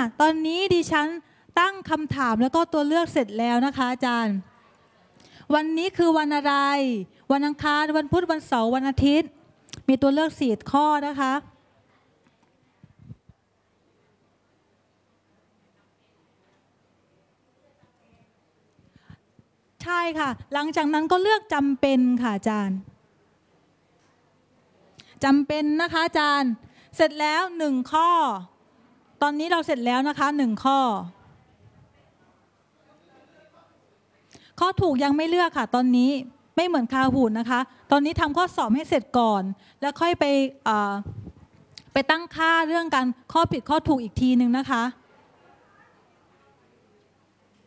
ตอนนี้ดิฉันตั้งคำถามแล้วก็ตัวเลือกเสร็จแล้วนะคะอาจารย์วันนี้คือวันอะไรวันอังคารวันพุธวันเสาร์วันอาทิตย์มีตัวเลือก4ข้อนะคะใช่ค่ะหลังจากนั้นก็เลือกจำเป็นค่ะอาจารย์จำเป็นนะคะอาจารย์เสร็จแล้ว1ข้อตอนนี้เราเสร็จแล้วนะคะ1ข้อถูกยังไม่เลือกค่ะตอนนี้ไม่เหมือนคาหูดนะคะตอนนี้ทำข้อสอบให้เสร็จก่อนแล้วค่อยไปตั้งค่าเรื่องการข้อผิดข้อถูกอีกทีนึงนะคะ